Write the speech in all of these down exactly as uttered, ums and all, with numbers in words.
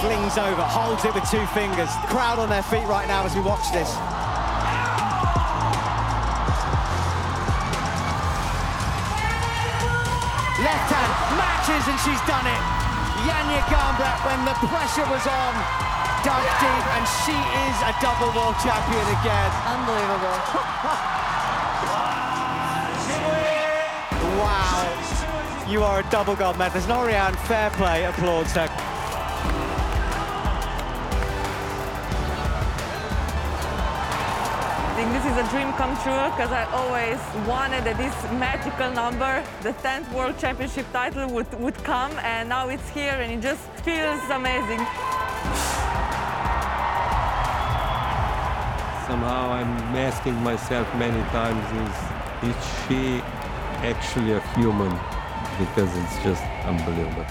flings over, holds it with two fingers. Crowd on their feet right now as we watch this. Left hand matches and she's done it. Janja Garnbret, when the pressure was on, dug deep, and she is a double world champion again. Unbelievable. Wow. You are a double gold medalist. Noriane, fair play, applauds her. I think this is a dream come true because I always wanted that this magical number, the tenth World Championship title, would, would come, and now it's here and it just feels amazing. Somehow I'm asking myself many times, is, is she actually a human? Because it's just unbelievable.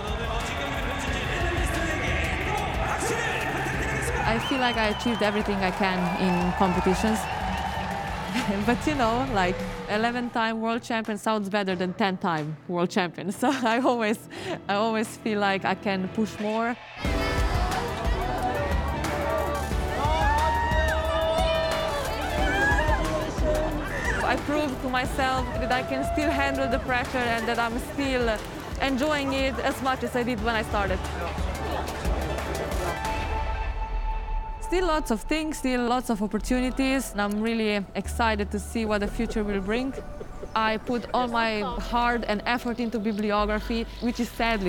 I feel like I achieved everything I can in competitions. But you know, like eleven-time world champion sounds better than ten-time world champion. So I always, I always feel like I can push more. I proved to myself that I can still handle the pressure and that I'm still enjoying it as much as I did when I started. Still lots of things, still lots of opportunities, and I'm really excited to see what the future will bring. I put all my heart and effort into bibliography, which is sadly